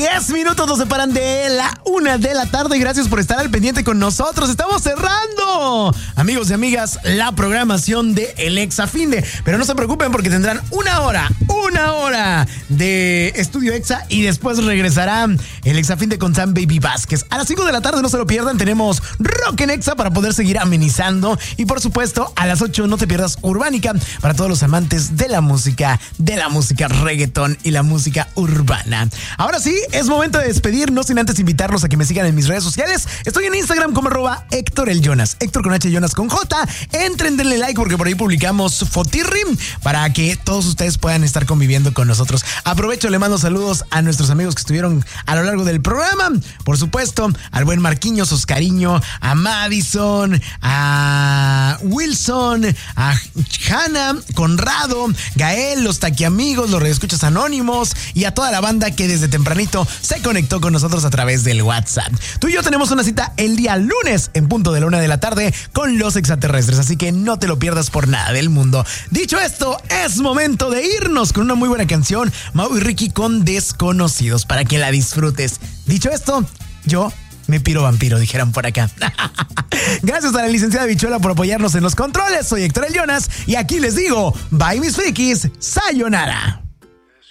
10 minutos nos separan de la 1 de la tarde y gracias por estar al pendiente con nosotros. Estamos cerrando, amigos y amigas, la programación de El Exa Finde. Pero no se preocupen porque tendrán una hora de Estudio Exa y después regresará El Exa Finde con Sam Baby Vázquez. A las 5 de la tarde, no se lo pierdan, tenemos Rock en Exa para poder seguir amenizando. Y por supuesto, a las 8 no te pierdas Urbánica para todos los amantes de la música reggaetón y la música urbana. Ahora sí, es momento de despedir, no sin antes invitarlos a que me sigan en mis redes sociales. Estoy en Instagram como @HéctorElJonas, Héctor con H, Jonas con J. Entren, denle like porque por ahí publicamos fotirrim para que todos ustedes puedan estar conviviendo con nosotros. Aprovecho, le mando saludos a nuestros amigos que estuvieron a lo largo del programa. Por supuesto, al buen Marquinhos, Oscariño, a Madison, a Wilson, a Hanna, Conrado, Gael, los taquiamigos, los radioescuchas anónimos y a toda la banda que desde tempranito se conectó con nosotros a través del WhatsApp. Tú y yo tenemos una cita el día lunes en punto de la 1 de la tarde con los extraterrestres, así que no te lo pierdas por nada del mundo. Dicho esto, es momento de irnos con una muy buena canción, Mau y Ricky con Desconocidos, para que la disfrutes. Dicho esto, yo me piro vampiro, dijeran por acá. Gracias a la licenciada Bichuela por apoyarnos en los controles. Soy Héctor El Jonas y aquí les digo, bye mis frikis, sayonara.